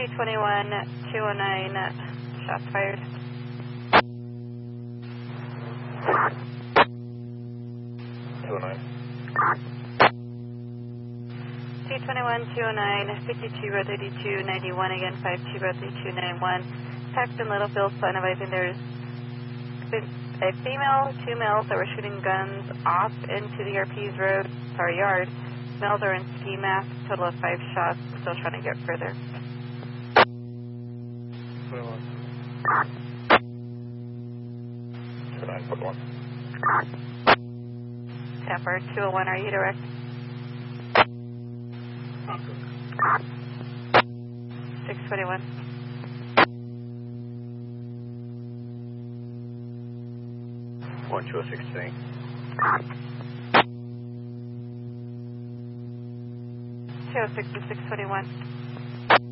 221, 209, shots fired. T21, 209, 52, road 32, 91 again, 52, road 32, 91. Paxton Littlefield, sign advising there's a female, 2 males that were shooting guns off into the RP's yard. Males are in ski masks, total of 5 shots, still trying to get further. 29.1. Tapper 201, are you direct? 621. One 216. 206 to 621.